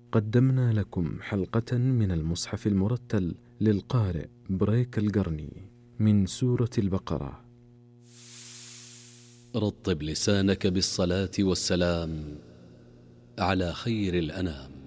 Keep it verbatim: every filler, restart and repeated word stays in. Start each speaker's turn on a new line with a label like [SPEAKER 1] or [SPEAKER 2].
[SPEAKER 1] قدمنا لكم حلقة من المصحف المرتل للقارئ بريك القرني من سورة البقرة.
[SPEAKER 2] رطب لسانك بالصلاة والسلام على خير الأنام.